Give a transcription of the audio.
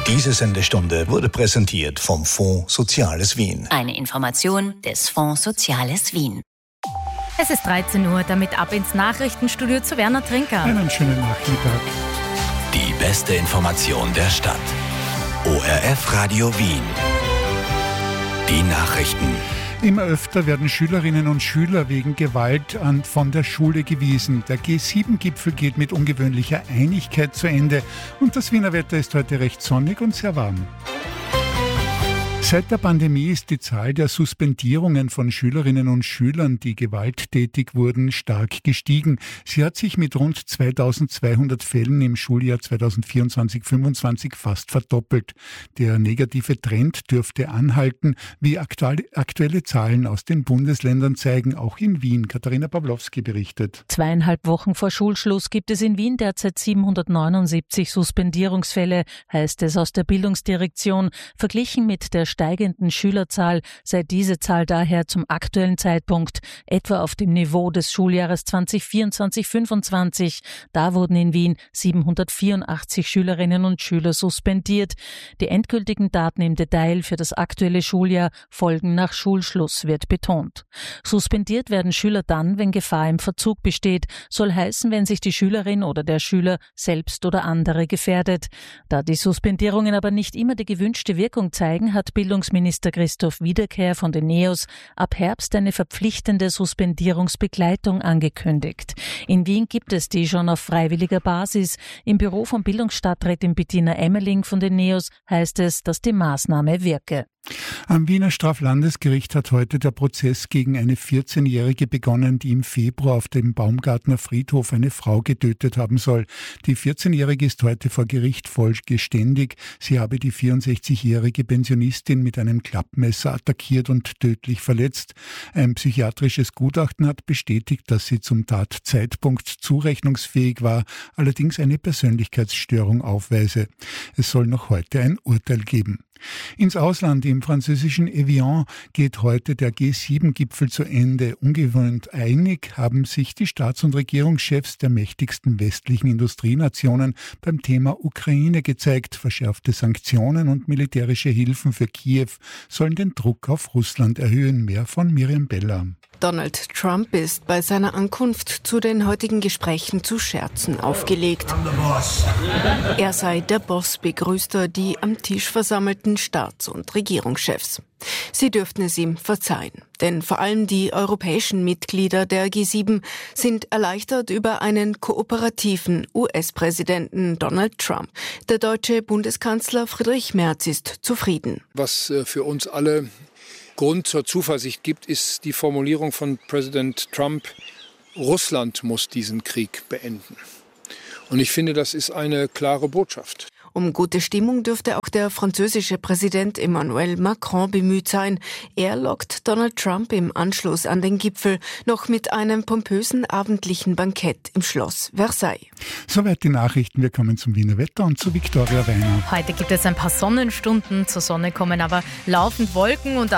Diese Sendestunde wurde präsentiert vom Fonds Soziales Wien. Eine Information des Fonds Soziales Wien. Es ist 13 Uhr, damit ab ins Nachrichtenstudio zu Werner Trinker. Einen schönen Nachmittag. Die beste Information der Stadt. ORF Radio Wien. Die Nachrichten. Immer öfter werden Schülerinnen und Schüler wegen Gewalt von der Schule gewiesen. Der G7-Gipfel geht mit ungewöhnlicher Einigkeit zu Ende und das Wiener Wetter ist heute recht sonnig und sehr warm. Seit der Pandemie ist die Zahl der Suspendierungen von Schülerinnen und Schülern, die gewalttätig wurden, stark gestiegen. Sie hat sich mit rund 2200 Fällen im Schuljahr 2024/25 fast verdoppelt. Der negative Trend dürfte anhalten, wie aktuelle Zahlen aus den Bundesländern zeigen, auch in Wien. Katharina Pawlowski berichtet. 2,5 Wochen vor Schulschluss gibt es in Wien derzeit 779 Suspendierungsfälle, heißt es aus der Bildungsdirektion. Verglichen mit der steigenden Schülerzahl sei diese Zahl daher zum aktuellen Zeitpunkt etwa auf dem Niveau des Schuljahres 2024/25. Da wurden in Wien 784 Schülerinnen und Schüler suspendiert. Die endgültigen Daten im Detail für das aktuelle Schuljahr folgen nach Schulschluss, wird betont. Suspendiert werden Schüler dann, wenn Gefahr im Verzug besteht, soll heißen, wenn sich die Schülerin oder der Schüler selbst oder andere gefährdet. Da die Suspendierungen aber nicht immer die gewünschte Wirkung zeigen, hat Bildungsminister Christoph Wiederkehr von den NEOS ab Herbst eine verpflichtende Suspendierungsbegleitung angekündigt. In Wien gibt es die schon auf freiwilliger Basis. Im Büro von Bildungsstadträtin Bettina Emmerling von den NEOS heißt es, dass die Maßnahme wirke. Am Wiener Straflandesgericht hat heute der Prozess gegen eine 14-Jährige begonnen, die im Februar auf dem Baumgartner Friedhof eine Frau getötet haben soll. Die 14-Jährige ist heute vor Gericht voll geständig. Sie habe die 64-jährige Pensionistin mit einem Klappmesser attackiert und tödlich verletzt. Ein psychiatrisches Gutachten hat bestätigt, dass sie zum Tatzeitpunkt zurechnungsfähig war, allerdings eine Persönlichkeitsstörung aufweise. Es soll noch heute ein Urteil geben. Ins Ausland, im französischen Evian, geht heute der G7-Gipfel zu Ende. Ungewöhnt einig haben sich die Staats- und Regierungschefs der mächtigsten westlichen Industrienationen beim Thema Ukraine gezeigt. Verschärfte Sanktionen und militärische Hilfen für Kiew sollen den Druck auf Russland erhöhen. Mehr von Miriam Bella. Donald Trump ist bei seiner Ankunft zu den heutigen Gesprächen zu Scherzen aufgelegt. Er sei der Boss, begrüßt er die am Tisch versammelten Staats- und Regierungschefs. Sie dürften es ihm verzeihen, denn vor allem die europäischen Mitglieder der G7 sind erleichtert über einen kooperativen US-Präsidenten Donald Trump. Der deutsche Bundeskanzler Friedrich Merz ist zufrieden. Was für uns alle Grund zur Zuversicht gibt, ist die Formulierung von Präsident Trump: Russland muss diesen Krieg beenden. Und ich finde, das ist eine klare Botschaft. Um gute Stimmung dürfte auch der französische Präsident Emmanuel Macron bemüht sein. Er lockt Donald Trump im Anschluss an den Gipfel noch mit einem pompösen abendlichen Bankett im Schloss Versailles. Soweit die Nachrichten. Wir kommen zum Wiener Wetter und zu Viktoria Weiner. Heute gibt es ein paar Sonnenstunden. Zur Sonne kommen aber laufend Wolken und